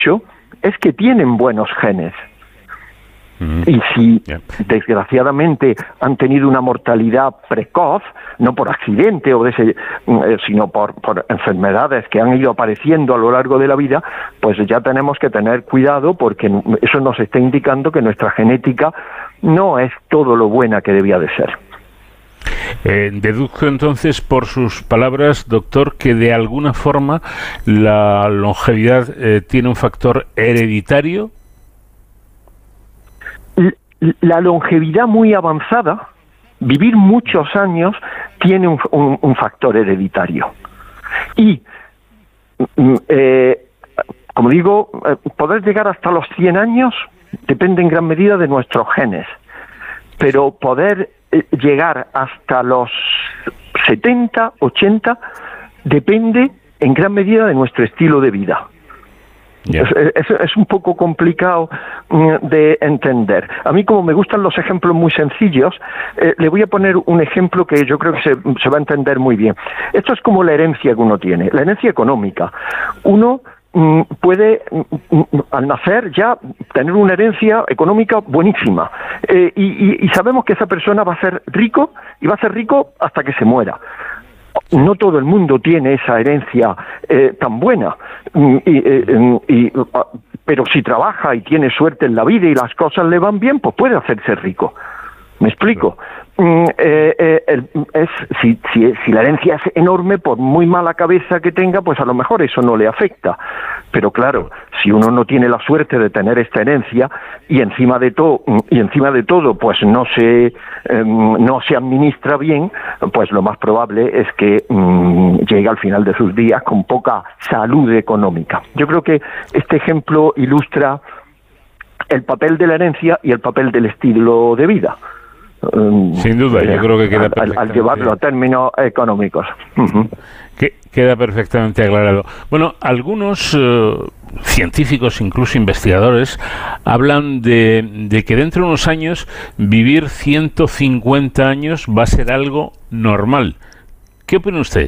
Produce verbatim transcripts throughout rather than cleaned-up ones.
es que tienen buenos genes. Y si desgraciadamente han tenido una mortalidad precoz, no por accidente o de ese, sino por, por enfermedades que han ido apareciendo a lo largo de la vida, pues ya tenemos que tener cuidado, porque eso nos está indicando que nuestra genética no es todo lo buena que debía de ser. Eh, deduzco entonces por sus palabras, doctor, que de alguna forma la longevidad eh, tiene un factor hereditario. La longevidad muy avanzada, vivir muchos años, tiene un, un, un factor hereditario. Y, eh, como digo, eh, poder llegar hasta los cien años depende en gran medida de nuestros genes. Pero poder eh, llegar hasta los setenta, ochenta, depende en gran medida de nuestro estilo de vida. Yeah. Es, es, es un poco complicado de entender. A mí, como me gustan los ejemplos muy sencillos, eh, le voy a poner un ejemplo que yo creo que se, se va a entender muy bien. Esto es como la herencia que uno tiene, la herencia económica. Uno mm, puede, mm, al nacer, ya tener una herencia económica buenísima. Eh, y, y, y sabemos que esa persona va a ser rico, y va a ser rico hasta que se muera. No todo el mundo tiene esa herencia eh, tan buena, y, y, y, pero si trabaja y tiene suerte en la vida y las cosas le van bien, pues puede hacerse rico. ¿Me explico? Mm, eh, eh, el, es, si, si, si la herencia es enorme, por muy mala cabeza que tenga, pues a lo mejor eso no le afecta. Pero claro, si uno no tiene la suerte de tener esta herencia y encima de todo, y encima de todo, pues no se eh, no se administra bien, pues lo más probable es que mm, llegue al final de sus días con poca salud económica. Yo creo que este ejemplo ilustra el papel de la herencia y el papel del estilo de vida. Sin duda, yo creo que queda al, al llevarlo a términos económicos. Uh-huh. Que queda perfectamente aclarado. Bueno, algunos eh, científicos, incluso investigadores, hablan de, de que dentro de unos años vivir ciento cincuenta años va a ser algo normal. ¿Qué opina usted?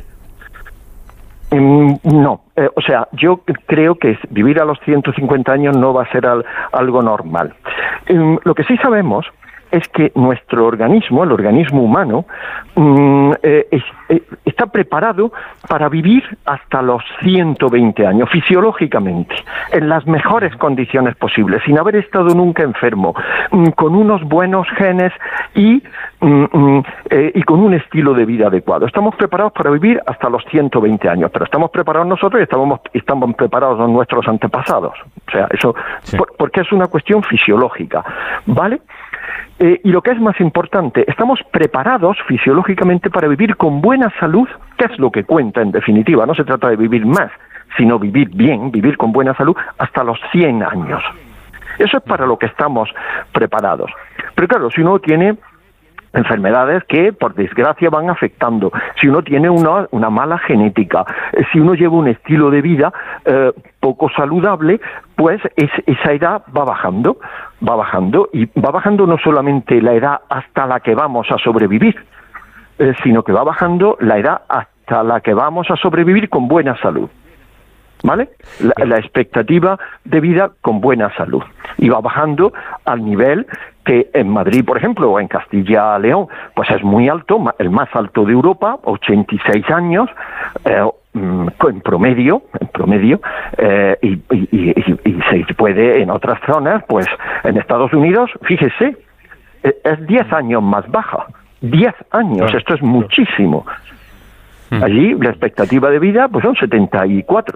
Mm, no, eh, o sea, yo creo que vivir a los ciento cincuenta años no va a ser al, algo normal. Eh, lo que sí sabemos es que nuestro organismo, el organismo humano, mmm, eh, es, eh, está preparado para vivir hasta los ciento veinte años, fisiológicamente, en las mejores condiciones posibles, sin haber estado nunca enfermo, mmm, con unos buenos genes y, mmm, eh, y con un estilo de vida adecuado. Estamos preparados para vivir hasta los ciento veinte años, pero estamos preparados nosotros y estamos, estamos preparados nuestros antepasados. O sea, eso, sí. por, porque es una cuestión fisiológica, ¿vale? Eh, y lo que es más importante, estamos preparados fisiológicamente para vivir con buena salud, que es lo que cuenta en definitiva. No se trata de vivir más, sino vivir bien, vivir con buena salud hasta los cien años. Eso es para lo que estamos preparados. Pero claro, si uno tiene enfermedades que, por desgracia, van afectando, si uno tiene una, una mala genética, si uno lleva un estilo de vida eh, poco saludable, pues es, esa edad va bajando, va bajando, y va bajando no solamente la edad hasta la que vamos a sobrevivir, eh, sino que va bajando la edad hasta la que vamos a sobrevivir con buena salud. ¿Vale? La, la expectativa de vida con buena salud. Y va bajando al nivel que en Madrid, por ejemplo, o en Castilla y León, pues es muy alto, el más alto de Europa, ochenta y seis años, eh, en promedio, en promedio, eh, y, y, y, y se puede en otras zonas, pues en Estados Unidos, fíjese, es diez años más baja. diez años, claro, esto es muchísimo. Hmm. Allí la expectativa de vida pues son setenta y cuatro.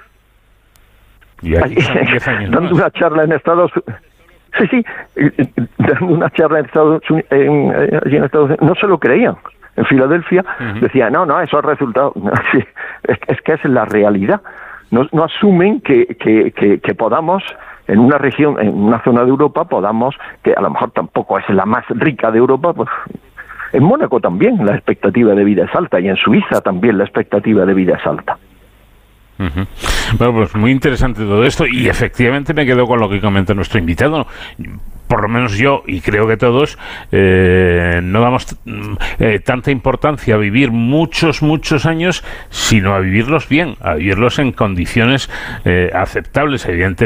Y aquí Allí, dando una charla en Estados Unidos. Sí, sí, dando una charla en Estados Unidos, en, allí en Estados Unidos, no se lo creían. En Filadelfia uh-huh. decía, no, no, eso es resultado. No, sí, es, es que es la realidad. No, no asumen que, que, que, que podamos, en una región, en una zona de Europa, podamos, que a lo mejor tampoco es la más rica de Europa, pues en Mónaco también la expectativa de vida es alta, y en Suiza también la expectativa de vida es alta. Uh-huh. Bueno, pues muy interesante todo esto, y efectivamente me quedo con lo que comenta nuestro invitado. por lo menos yo, y creo que todos, eh, no damos eh, tanta importancia a vivir muchos, muchos años, sino a vivirlos bien, a vivirlos en condiciones eh, aceptables, evidentemente.